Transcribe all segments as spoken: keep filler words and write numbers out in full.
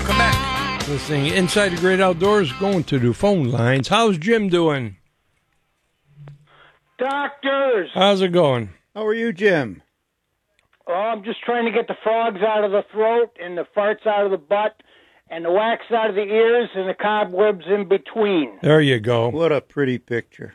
Welcome back. Listening Inside the Great Outdoors, going to the phone lines. How's Jim doing? Doctors! How's it going? How are you, Jim? Oh, I'm just trying to get the frogs out of the throat and the farts out of the butt and the wax out of the ears and the cobwebs in between. There you go. What a pretty picture.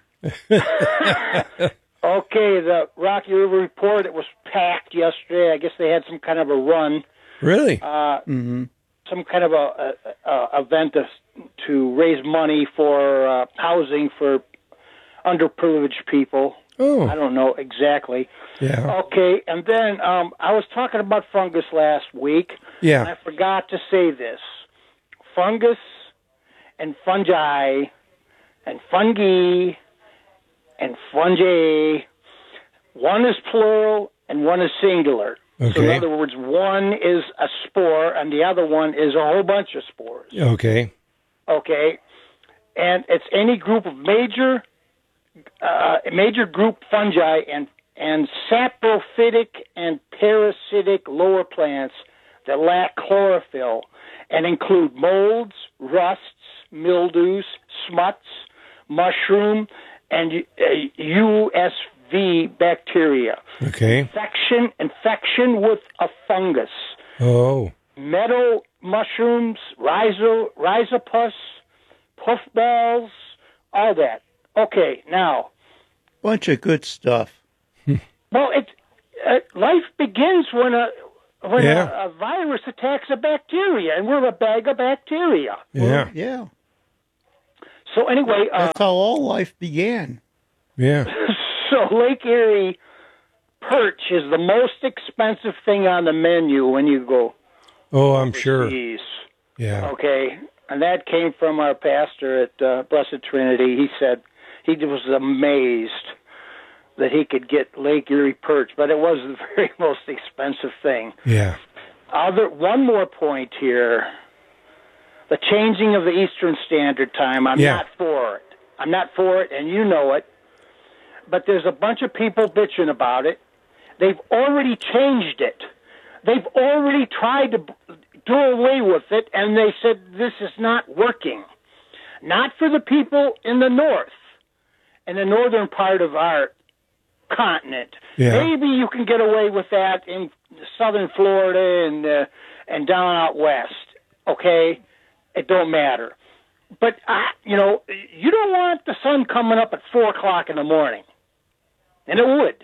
Okay, the Rocky River Report, it was packed yesterday. I guess they had some kind of a run. Really? Uh, Mm-hmm. Some kind of a, a, a event to, to raise money for uh, housing for underprivileged people. Oh. I don't know exactly. Yeah. Okay, and then um, I was talking about fungus last week. Yeah. And I forgot to say this. Fungus and fungi and fungi and fungi, one is plural and one is singular. Okay. So in other words, one is a spore and the other one is a whole bunch of spores. Okay. Okay? And it's any group of major uh, major group fungi and and saprophytic and parasitic lower plants that lack chlorophyll and include molds, rusts, mildews, smuts, mushroom, and uh, U S V bacteria. Okay. Infection, infection with a fungus. Oh. Meadow mushrooms, rhizo, rhizopus, puffballs, all that. Okay, now. Bunch of good stuff. Well, it uh, life begins when a when Yeah. a, a virus attacks a bacteria, and we're a bag of bacteria. Yeah. Well, yeah. So anyway, uh, That's how all life began. Yeah. so Lake Erie perch is the most expensive thing on the menu when you go Oh, I'm sure. overseas. Yeah. Okay, and that came from our pastor at uh, Blessed Trinity. He said he was amazed that he could get Lake Erie perch, but it was the very most expensive thing. Yeah. Other one more point here: the changing of the Eastern Standard Time. I'm Yeah. not for it. I'm not for it, and you know it. But there's a bunch of people bitching about it. They've already changed it. They've already tried to do away with it, and they said this is not working. Not for the people in the north, in the northern part of our continent. Yeah. Maybe you can get away with that in southern Florida and uh, and down out west. Okay, it don't matter. But uh, you know, you don't want the sun coming up at four o'clock in the morning, and it would.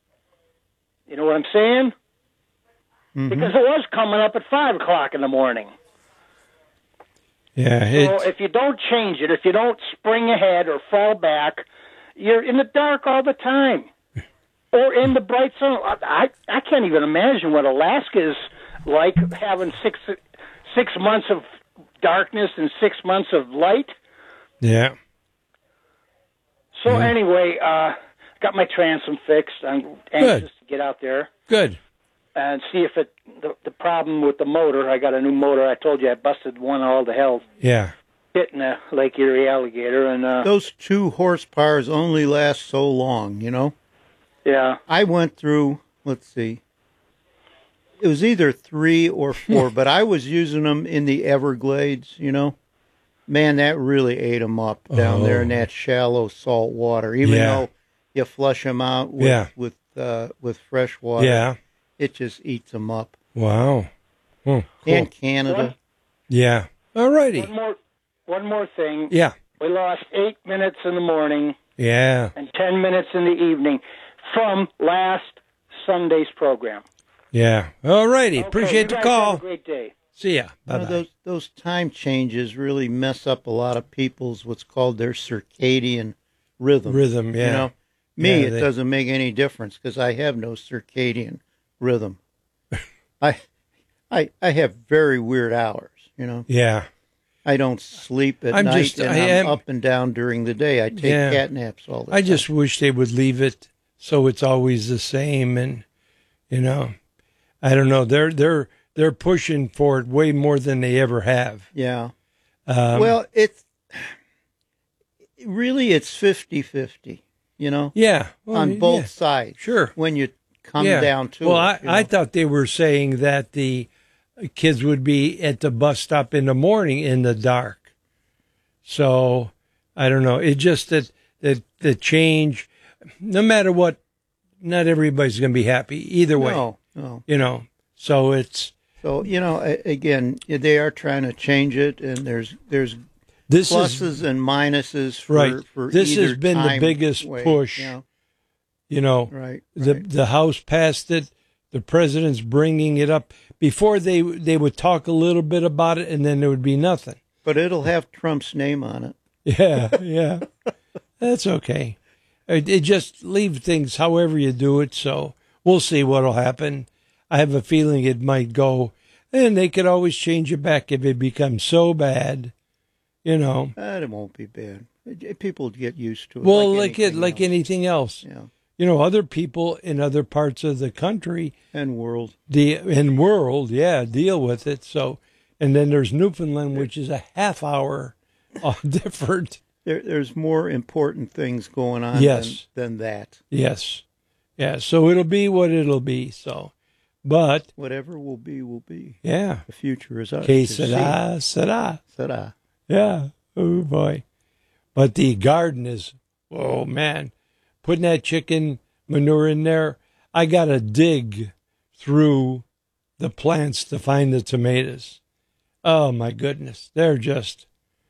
You know what I'm saying? Mm-hmm. Because it was coming up at five o'clock in the morning. Yeah. So It, if you don't change it, if you don't spring ahead or fall back, you're in the dark all the time. Or in the bright sun. I I can't even imagine what Alaska is like, having six six months of darkness and six months of light. yeah. So Yeah. anyway, uh, got my transom fixed. I'm anxious Good. to get out there Good. and see if it the, the problem with the motor. I got a new motor. I told you I busted one all to hell Yeah. hitting a Lake Erie alligator, and uh, Those two horsepowers only last so long, you know? yeah. I went through, let's see, it was either three or four, but I was using them in the Everglades, you know? Man, that really ate them up down Oh. there in that shallow salt water. Even Yeah. though you flush them out with Yeah. with uh, with fresh water, Yeah. it just eats them up. Wow. Oh, cool. And Canada. Yeah. All righty. One more, one more thing. Yeah. We lost eight minutes in the morning Yeah. and ten minutes in the evening from last Sunday's program. Yeah. All righty. Okay, Appreciate you the guys call. Have a great day. See ya. You Bye know, bye. those those time changes really mess up a lot of people's what's called their circadian rhythm. Rhythm. Yeah. You know, me Yeah, it they- doesn't make any difference because I have no circadian rhythm. I, I I have very weird hours. You know, Yeah. I don't sleep at I'm night just- and I I'm am- up and down during the day. I take Yeah. cat naps all the I time. just wish they would leave it so it's always the same, and you know, I don't know. They're they're they're pushing for it way more than they ever have. yeah. Um, Well, it's really it's fifty-fifty, you know, yeah, well, on both yeah, sides. Sure. When you come Yeah. down to well, it. I, you I know. thought they were saying that the kids would be at the bus stop in the morning in the dark. So I don't know. It just that that the change, no matter what, not everybody's going to be happy either way. No, no. You know, so it's So, you know, a- again, they are trying to change it, and there's there's this pluses is and minuses for, right. for This either has been the time biggest way, push. you know. You know, Right, the right. the House passed it. The president's bringing it up. Before they they would talk a little bit about it, and then there would be nothing. But it'll have Trump's name on it. Yeah, yeah, that's okay. It, it just leave things however you do it. So we'll see what'll happen. I have a feeling it might go, and they could always change it back if it becomes so bad. You know. Uh, it won't be bad. It- People get used to it. Well, like, it, anything like else. anything else. Yeah. You know, other people in other parts of the country, And world. the in world, yeah, deal with it. So, and then there's Newfoundland, which is a half hour uh, different. There, there's more important things going on Yes. than, than that. Yes, yeah. So it'll be what it'll be. So, but Whatever will be, will be. yeah, The future is ours. que to see. sera, sera. Sera. Yeah. Oh boy. But the garden is, oh man, putting that chicken manure in there. I got to dig through the plants to find the tomatoes. Oh my goodness, they're just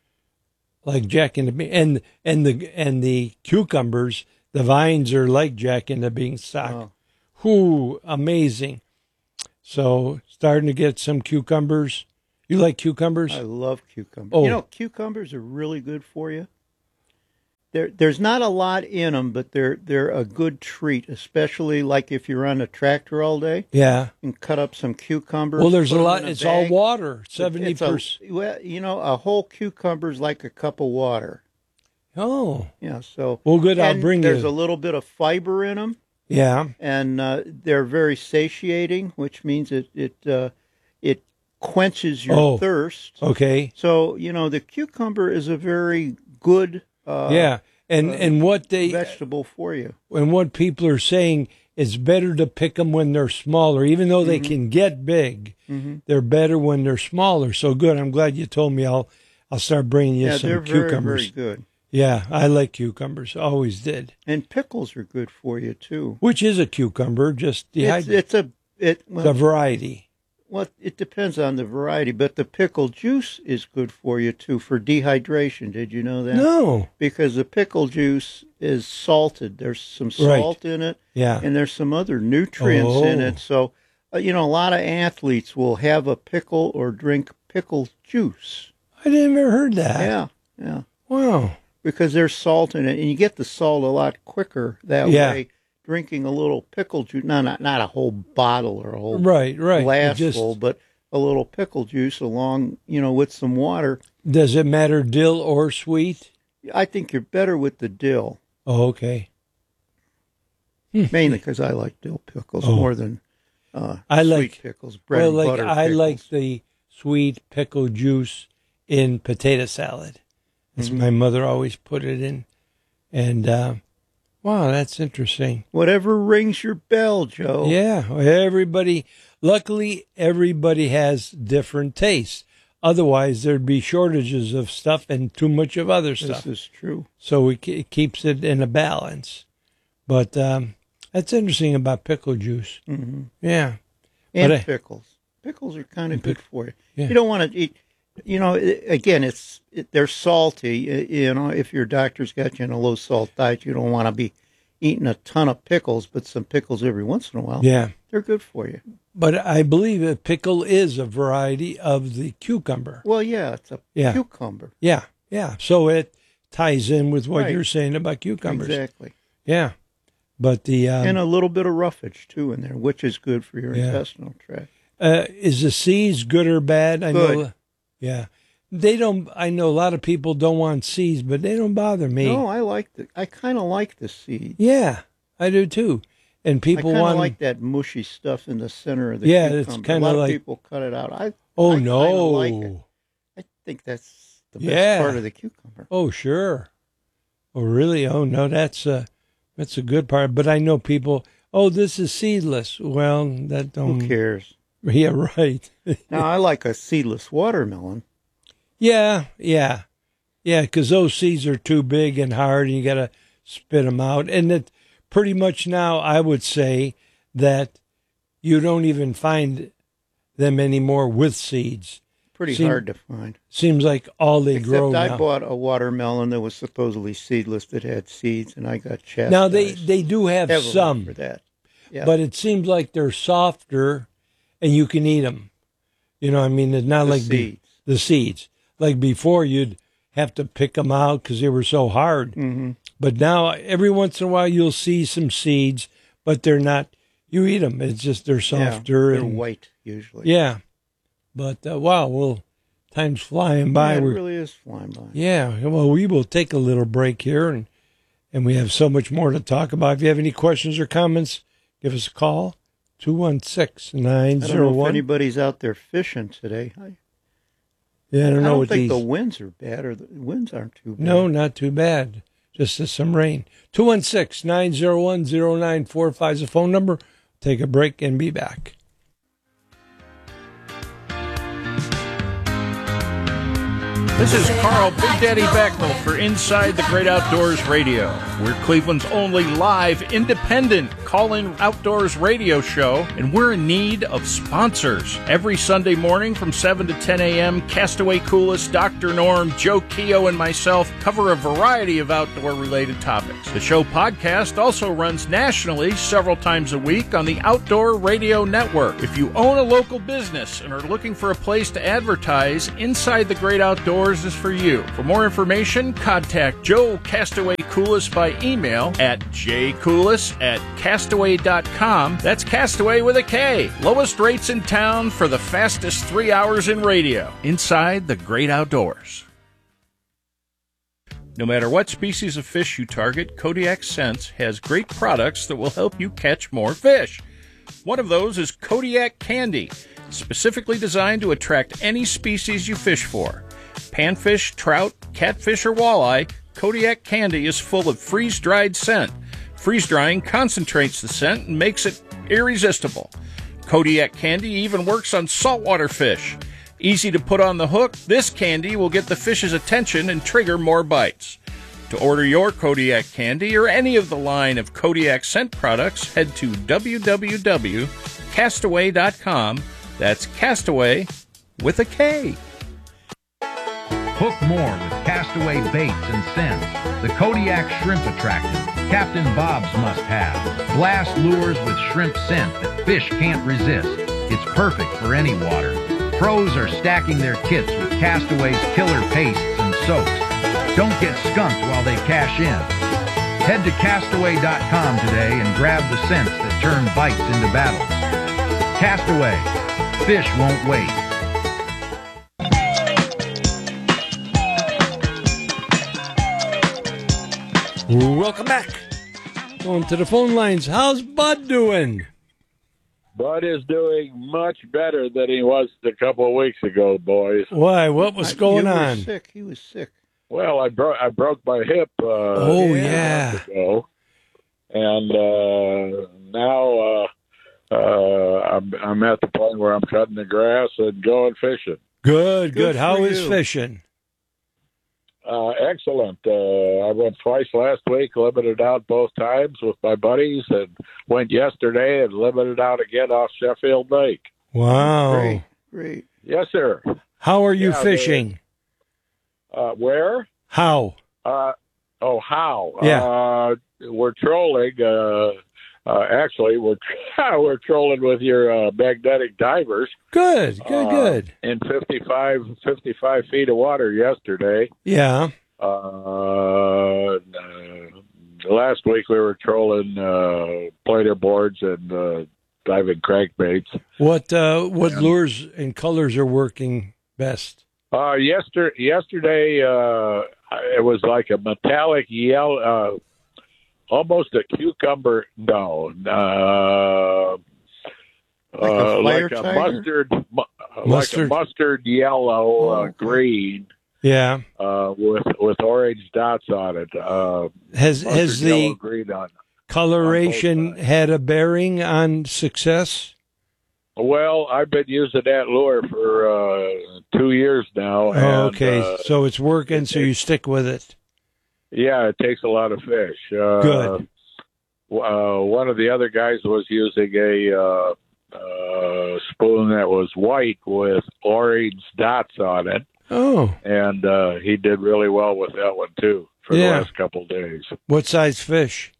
like Jack and the Bean, and and the and the cucumbers. The vines are like Jack and the Beanstalk. Oh. Whoo, amazing! So starting to get some cucumbers. You like cucumbers? I love cucumbers. Oh. You know, cucumbers are really good for you. There, there's not a lot in them, but they're they're a good treat, especially like if you're on a tractor all day Yeah. and cut up some cucumbers. Well, there's put a 'em lot. in a It's all bag. water. It's Seventy a- percent. Well, you know, a whole cucumber's like a cup of water. Oh, Yeah, so well, good. I'll and bring there's you. a little bit of fiber in them, Yeah. and uh, they're very satiating, which means it it uh, it quenches your Oh. thirst. Okay. So you know, the cucumber is a very good uh, Yeah. And and what they vegetable for you. and what people are saying, it's better to pick them when they're smaller, even though they can get big. Mm-hmm. They're better when they're smaller. So good. I'm glad you told me. I'll I'll start bringing you Yeah, some they're very cucumbers. very good. Yeah, I like cucumbers. Always did. And pickles are good for you too. Which is a cucumber, just It's, dehydrated. it's a it The well, variety. well, it depends on the variety, but the pickle juice is good for you too for dehydration. Did you know that? No. Because the pickle juice is salted. There's some Right. salt in it, Yeah. and there's some other nutrients in Oh. it. So, uh, you know, a lot of athletes will have a pickle or drink pickle juice. I never heard that. Yeah, yeah. Wow. Because there's salt in it, and you get the salt a lot quicker that Yeah. way. Drinking a little pickle juice, no, not not a whole bottle or a whole Right, right. It glass just- full, but a little pickle juice along, you know, with some water. Does it matter dill or sweet? I think you're better with the dill, Oh, okay. mainly because I like dill pickles Oh. more than uh, I sweet like- pickles, bread Well, and like butter I pickles. like the sweet pickle juice in potato salad. That's Mm-hmm. my mother always put it in. And uh, wow, that's interesting. Whatever rings your bell, Joe. Yeah, everybody. Luckily, everybody has different tastes. Otherwise, there'd be shortages of stuff and too much of other This stuff. is true. So it, ke- it keeps it in a balance. But um, that's interesting about pickle juice. hmm Yeah. And But I- pickles. Pickles are kind of good for you. Yeah. You don't want to eat. You know, i- again, it's it, they're salty. uh, You know, if your doctor's got you on a low salt diet, you don't want to be eating a ton of pickles, but some pickles every once in a while. Yeah. They're good for you. But I believe a pickle is a variety of the cucumber. Well, yeah, it's a Yeah. cucumber. Yeah, yeah. So it ties in with what Right. you're saying about cucumbers. Exactly. Yeah. But the um, And a little bit of roughage too in there, which is good for your Yeah. intestinal tract. uh, is the seeds good or bad? I Good. know. Yeah. They don't. I know a lot of people don't want seeds, but they don't bother me. No, I like the. I kind of like the seed. Yeah, I do too. And I people kind of want. like that mushy stuff in the center of the Yeah, cucumber. it's kinda a lot like- of people cut it out. I oh I kinda no. like it. I think that's the best Yeah. part of the cucumber. Oh sure. Oh really? Oh no, that's a that's a good part. But I know people. Oh, this is seedless. Well, that don't. Who cares? Yeah, right. Now, I like a seedless watermelon. Yeah, yeah. Yeah, because those seeds are too big and hard, and you got to spit them out. And it pretty much now, I would say that you don't even find them anymore with seeds. Pretty Seem, hard to find. Seems like all they Except grow I now. bought a watermelon that was supposedly seedless that had seeds, and I got chastised. Now, they, they do have heavily some, for that. Yeah. but it seems like they're softer, and you can eat them. You know, I mean, it's not The like seeds. Be, the seeds. Like before, you'd have to pick them out because they were so hard. Mm-hmm. But now, every once in a while, you'll see some seeds, but they're not. You eat them. It's just they're softer. Yeah, they're and, white usually. Yeah. But, uh, wow, well, time's flying by. Yeah, it We're, really is flying by. yeah, well, we will take a little break here, and, and we have so much more to talk about. If you have any questions or comments, give us a call, two one six, nine I don't zero know if one. anybody's out there fishing today. I, Yeah, I don't I know don't what think these. the winds are bad, or the winds aren't too bad. No, not too bad. Just some rain. two one six, nine zero one, zero nine four five is the phone number. Take a break and be back. This is Carl Big Daddy Becknell for Inside the Great Outdoors Radio. We're Cleveland's only live, independent call-in outdoors radio show, and we're in need of sponsors. Every Sunday morning from seven to ten a.m., Castaway Coolest, Doctor Norm, Joe Keogh, and myself cover a variety of outdoor-related topics. The show podcast also runs nationally several times a week on the Outdoor Radio Network. If you own a local business and are looking for a place to advertise, Inside the Great Outdoors is for you. For more information, contact Joe Castaway Coolest by email at jcoolest at castaway dot com. That's Castaway with a K. Lowest rates in town for the fastest three hours in radio. Inside the Great Outdoors. No matter what species of fish you target, Kodiak Scents has great products that will help you catch more fish. One of those is Kodiak Candy, specifically designed to attract any species you fish for. Panfish, trout, catfish, or walleye, Kodiak Candy is full of freeze-dried scent. Freeze-drying concentrates the scent and makes it irresistible. Kodiak Candy even works on saltwater fish. Easy to put on the hook, this candy will get the fish's attention and trigger more bites. To order your Kodiak Candy or any of the line of Kodiak scent products, head to w w w dot castaway dot com. That's Castaway with a K. Hook more with Castaway baits and scents. The Kodiak Shrimp Attractant, Captain Bob's must-have. Blast lures with shrimp scent that fish can't resist. It's perfect for any water. Pros are stacking their kits with Castaway's killer pastes and soaks. Don't get skunked while they cash in. Head to castaway dot com today and grab the scents that turn bites into battles. Castaway. Fish won't wait. Welcome back. Going to the phone lines. How's Bud doing? Bud is doing much better than he was a couple of weeks ago, boys. Why? What was I- going you were on? Sick. He was sick. Well, I broke I broke my hip. Uh, Oh, a yeah. month ago, and uh, now uh, uh, I'm I'm at the point where I'm cutting the grass and going fishing. Good, good. Good How for is you. fishing? Uh, excellent. Uh, I went twice last week, limited out both times with my buddies, and went yesterday and limited out again off Sheffield Lake. Wow. Great. Great. Yes, sir. How are you Yeah, fishing? Uh, where? How? Uh, oh, how? Yeah. Uh, we're trolling. Uh, uh, actually, we're we're trolling with your uh, magnetic divers. Good, good, uh, good. In fifty-five, fifty-five feet of water yesterday. Yeah. Uh, uh, last week we were trolling uh, planer boards and uh, diving crankbaits. What uh, what lures and colors are working best? Uh, yester- yesterday, uh, it was like a metallic yellow, uh, almost a cucumber, no, uh, Like a uh, flare like a tiger? mustard, mu- like Mustard. a mustard yellow, Oh, uh, okay. green, Yeah. uh, with with orange dots on it. Uh, Has mustard has yellow, the green on. coloration sides. had a bearing on success? Well, I've been using that lure for uh, two years now. And, okay, uh, so it's working, so you stick with it. Yeah, it takes a lot of fish. Uh, Good. Uh, one of the other guys was using a uh, uh, spoon that was white with orange dots on it, Oh, and uh, he did really well with that one too for Yeah. the last couple of days. what size fish?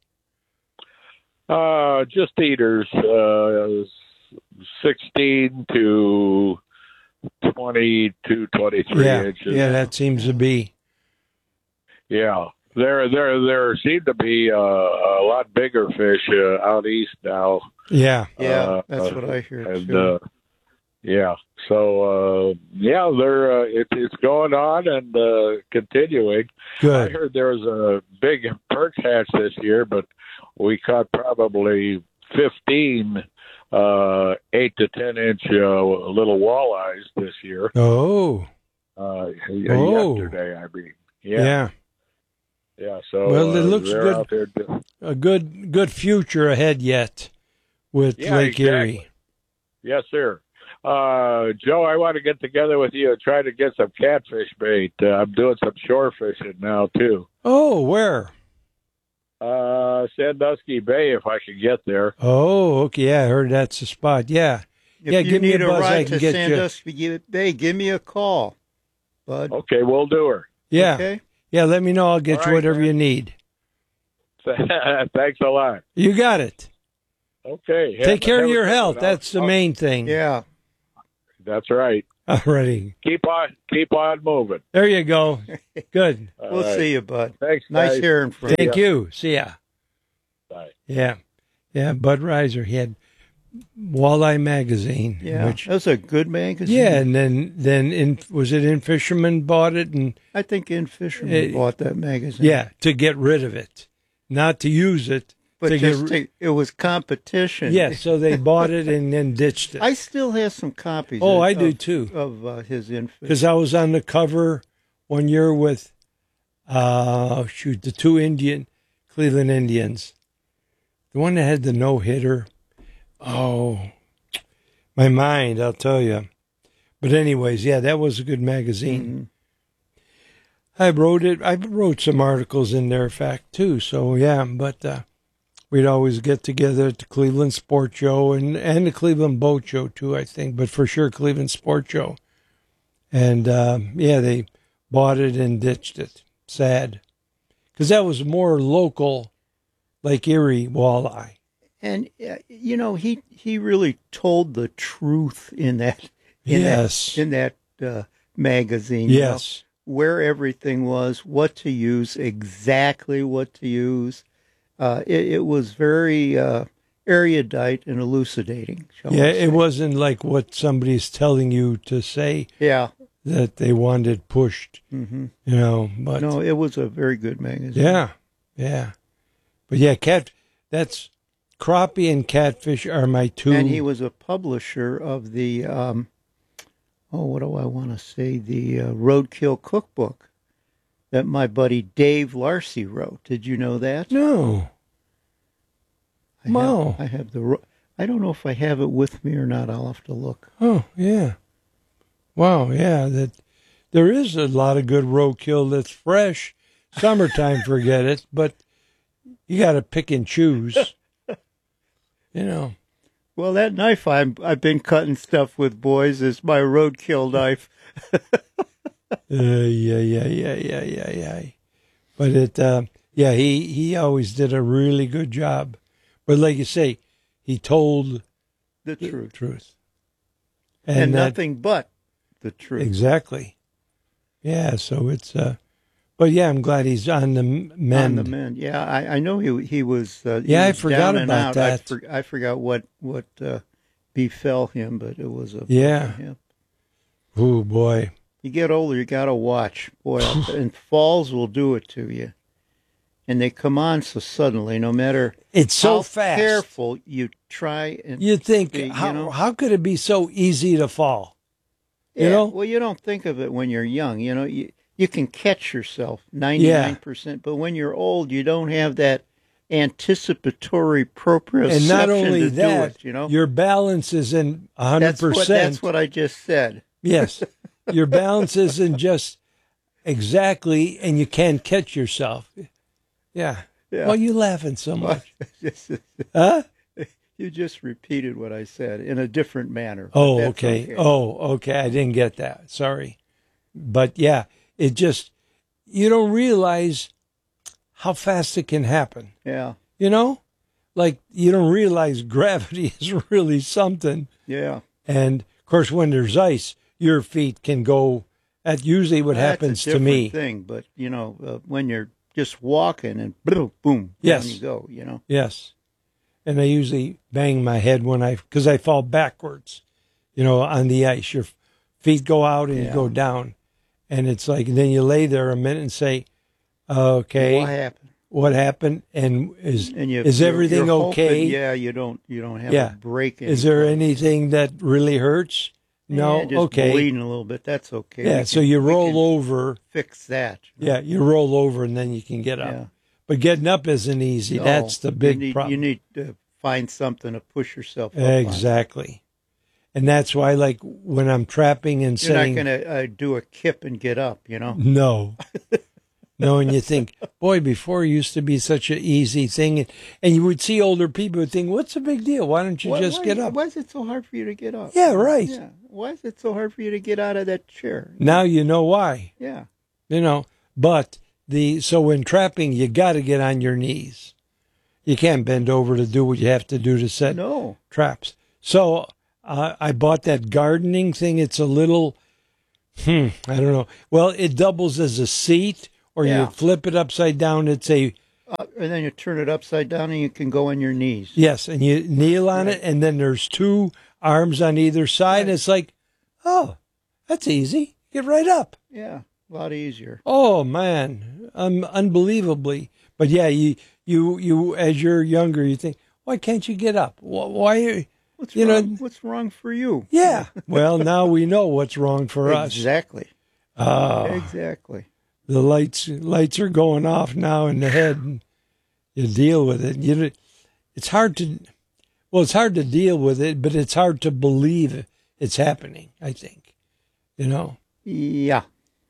Uh, just eaters, uh, sixteen to twenty-two, twenty-three Yeah, inches. yeah, that seems to be. Yeah, there, there, there seem to be uh, a lot bigger fish uh, out east now. Yeah, Yeah, Uh, that's uh, what I hear And too. uh, yeah, so uh, yeah, they're uh, it, it's going on and uh, continuing. I good. heard there was a big perch hatch this year, but we caught probably fifteen uh, eight to ten inch uh, little walleyes this year. Oh, Uh, Oh. Yesterday, I mean, yeah. yeah, yeah. So Well, it uh, looks they're good. out there do- A good, good future ahead yet with Yeah, Lake exactly. Erie. Yes, sir. Uh, Joe, I want to get together with you and try to get some catfish bait. Uh, I'm doing some shore fishing now too. Oh, where? Uh, Sandusky Bay, if I can get there. Oh, okay. Yeah, I heard that's the spot. Yeah. If yeah, you give me need a a, buzz, I ride can to get you- Sandusky Bay, give me a call, bud. Okay, we'll do her. Yeah. Okay. Yeah, let me know. I'll get All you right, whatever man. you need. Thanks a lot. You got it. Okay. have- Take care have of a your good health. one. That's the I'll- main thing. Yeah. That's right. All righty. Keep on, keep on moving. There you go. Good. All We'll right. see you, bud. Thanks. Nice guys. hearing from you. Thank you. See ya. Bye. Yeah. Yeah, Bud Reiser. He had Walleye Magazine. Yeah, Which, that's a good magazine. yeah, and then, then in, was it In Fisherman bought it? And I think In Fisherman Eh, bought that magazine. yeah, to get rid of it. Not to use it. but to just get, to, it was competition. yeah, so they bought it and then ditched it. I still have some copies. oh, of, I do of- too. Of uh, his In Fisherman. Because I was on the cover one year with, uh, shoot, the two Indian, Cleveland Indians. The one that had the no-hitter. Oh, my mind, I'll tell you. But anyways, yeah, that was a good magazine. Mm-hmm. I wrote it. I wrote some articles in there, in fact, too. So, yeah, but uh, we'd always get together at the Cleveland Sport Show and, and the Cleveland Boat Show, too, I think. But for sure, Cleveland Sport Show. And, uh, yeah, they bought it and ditched it. Sad. Because that was more local, Lake Erie walleye. And uh, you know, he he really told the truth in that. In Yes. That, in that uh, magazine. you know, Yes. where everything was, what to use, exactly what to use. Uh, it, it was very uh, erudite and elucidating. shall Yeah, we say. it wasn't like what somebody's telling you to say Yeah. that they wanted pushed, hmm you know. But No, it was a very good magazine. yeah, yeah. But yeah, cat. That's crappie and catfish are my two. And he was a publisher of the, um, oh, what do I want to say? The uh, Roadkill Cookbook that my buddy Dave Larcy wrote. Did you know that? no. I have, Wow. I have the. ro- I don't know if I have it with me or not. I'll have to look. Oh yeah. Wow. Yeah. That there is a lot of good roadkill that's fresh. Summertime, forget it. But you got to pick and choose. You know. Well, that knife I'm, I've been cutting stuff with, boys, is my roadkill knife. Uh, yeah, yeah, yeah, yeah, yeah, yeah. But it, uh, yeah, he, he always did a really good job. But like you say, he told The the truth. truth. And, that- nothing but the truth. Exactly. Yeah, so it's, uh, but yeah, I'm glad he's on the m- mend. On the mend. Yeah, I, I know he he was. Uh, he Yeah, I was forgot down and about out. I, that. for, I forgot what what uh, befell him, but it was a Yeah. him. Oh, boy. You get older, you got to watch, boy, and falls will do it to you. And they come on so suddenly, no matter It's so how fast. careful you try and You think, you how, know? how could it be so easy to fall? You Yeah, know? well, you don't think of it when you're young. You know, you you can catch yourself ninety-nine percent, but when you're old, you don't have that anticipatory proprioception And not only to that, do it, you know? your balance is in one hundred That's what, percent. that's what I just said. Yes. Your balance isn't just exactly, and you can't catch yourself. Yeah. Yeah. Why are you laughing so much? Huh? You just repeated what I said in a different manner. but Oh, that's okay. Oh, okay. I didn't get that. Sorry. But yeah, it just, you don't realize how fast it can happen. Yeah, You know? Like, you don't realize gravity is really something. yeah. And of course, when there's ice, your feet can go. That's usually what That's happens a to me. different thing, but, you know, uh, when you're just walking and boom, boom, Yes. down you go, you know? Yes. And I usually bang my head when I, because I fall backwards, you know, on the ice. Your feet go out and you Yeah. go down. And it's like, then you lay there a minute and say, okay, What happened? what happened? And is, And you, is you're- everything you're hoping, okay? yeah, you don't, you don't have Yeah. a break. Is there anyplace. anything that really hurts? No? Yeah, just Okay. bleeding a little bit. That's okay. Yeah, We so can- you we roll can over. Fix that. you know? Yeah, you roll over and then you can get up. Yeah. But getting up isn't easy. No, That's the big you need, problem. You need to find something to push yourself up on. Exactly. And that's why, like, when I'm trapping and You're saying, not going to uh, do a kip and get up, you know? no. No, and you think, boy, before it used to be such an easy thing. And you would see older people would think, what's the big deal? Why don't you Why- just why, get up? Why is it so hard for you to get up? Yeah, right. Yeah. Why is it so hard for you to get out of that chair? Now you know why. Yeah. You know, but the so when trapping, you got to get on your knees. You can't bend over to do what you have to do to set No. traps. So uh, I bought that gardening thing. It's a little, hmm, I don't know. Well, it doubles as a seat, or Yeah. you flip it upside down. It's a, Uh, and then you turn it upside down and you can go on your knees. yes, and you kneel on it, and then there's two arms on either side. And it's like, oh, that's easy. Get right up. Yeah. A lot easier. Oh man, um, unbelievably. But yeah, you you you as you're younger, you think, why can't you get up? Wh- Why? Are, What's you wrong? know, What's wrong for you? yeah. Well, now we know what's wrong for us. Exactly. Ah, Exactly. the lights lights are going off now in the head, and you deal with it. You, it's hard to, well, it's hard to deal with it, but it's hard to believe it's happening. I think, you know. Yeah.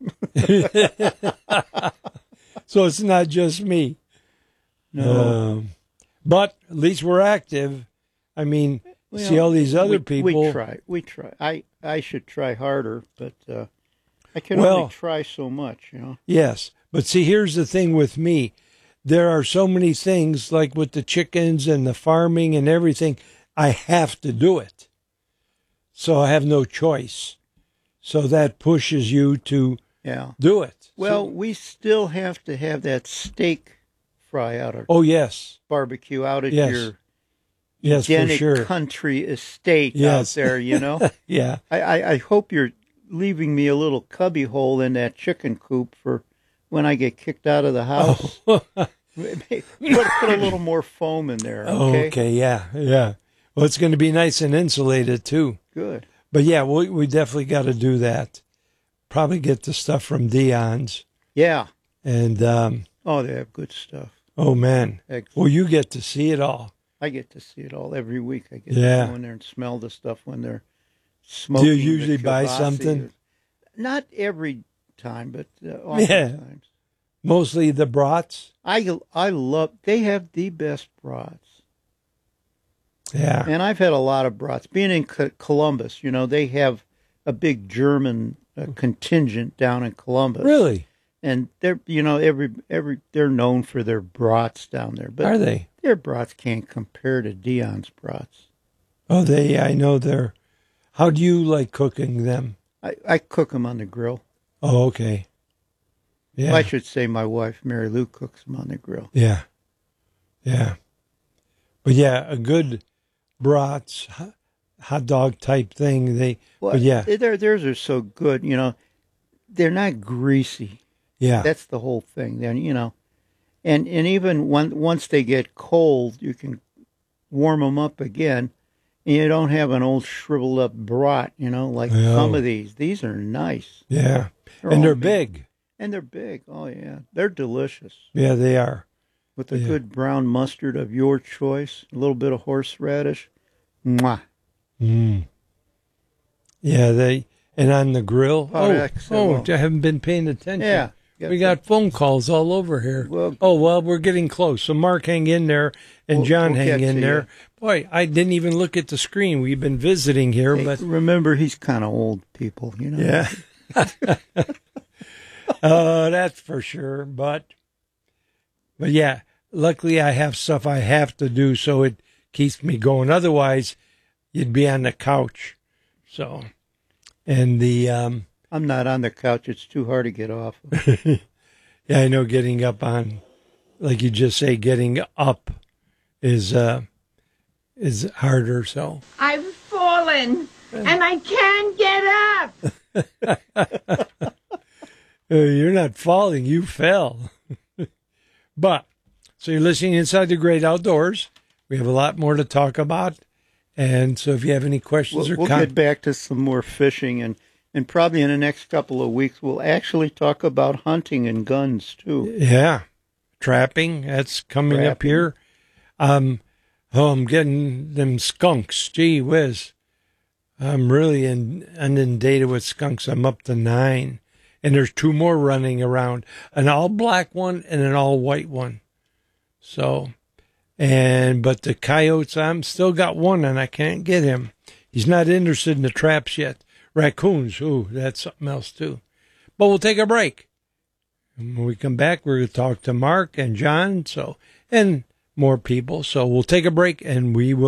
So it's not just me. No. Um, but at least we're active. I mean, Well, see all these other we, people. We try. We try. I, I should try harder, but uh, I can Well- only try so much, you know. Yes. But see, here's the thing with me. There are so many things, like with the chickens and the farming and everything, I have to do it. So I have no choice. So that pushes you to Yeah. do it. Well, So- we still have to have that steak fry out or oh, yes. barbecue out at Yes. your Yes, for Edenic sure. country estate Yes. out there, you know. Yeah. I, I, I hope you're leaving me a little cubby hole in that chicken coop for when I get kicked out of the house. Oh. put, put a little more foam in there, okay? Okay. Yeah. Yeah. Well, it's going to be nice and insulated, too. Good. But yeah, we we definitely got to do that. Probably get the stuff from Dion's, Yeah. and um, Oh, they have good stuff. oh man, Excellent. well you get to see it all. I get to see it all every week. I get Yeah. to go in there and smell the stuff when they're smoking. Do you the usually buy kielbasa. something? Not every time, but uh, oftentimes. Mostly the brats. I I love. They have the best brats. Yeah, And I've had a lot of brats. Being in Co- Columbus, you know, they have a big German uh, contingent down in Columbus. really? And they're, you know, every every they're known for their brats down there. But Are they? their brats can't compare to Dion's brats. Oh, they. I know they're. How do you like cooking them? I, I cook them on the grill. Oh, okay. Yeah, I should say my wife, Mary Lou, cooks them on the grill. yeah, yeah. But yeah, a good brats hot- hot dog type thing. They. Well, but yeah, their, theirs are so good, you know. They're not greasy. yeah. That's the whole thing. Then, you know. And and even when, once they get cold, you can warm them up again. And you don't have an old shriveled up brat, you know, like No. some of these. These are nice. Yeah, They're and all they're big. And they're big. Oh, yeah. They're delicious. Yeah, they are. with a Yeah. good brown mustard of your choice, a little bit of horseradish. Mwah. Mm. Yeah, they and on the grill. Par Oh, excellence. oh, I haven't been paying attention. Yeah. We got phone calls all over here. Well- oh, well, we're getting close. So Mark, hang in there, and We'll- John, we'll hang get in to there. Boy, I didn't even look at the screen. We've been visiting here, Hey, but remember, he's kind of old people, you know. yeah. Oh, that's for sure. But, but yeah, luckily I have stuff I have to do, so it keeps me going. Otherwise, you'd be on the couch. So, and the um, I'm not on the couch. It's too hard to get off. yeah, I know getting up on, like you just say, getting up is uh is harder. So I've fallen and I can't get up. uh, you're not falling, you fell. But so you're listening Inside the Great Outdoors. We have a lot more to talk about, and so if you have any questions We'll, or we'll comments, get back to some more fishing, and, and probably in the next couple of weeks, we'll actually talk about hunting and guns, too. yeah, trapping that's coming up Trapping. here. Um, oh, I'm getting them skunks. Gee whiz, I'm really in, inundated with skunks. I'm up to nine, and there's two more running around: an all black one and an all white one. So, and but the coyotes, I'm still got one, and I can't get him. He's not interested in the traps yet. Raccoons, ooh, that's something else too. But we'll take a break. And when we come back, we're going to talk to Mark and John, so and more people. So we'll take a break, and we will.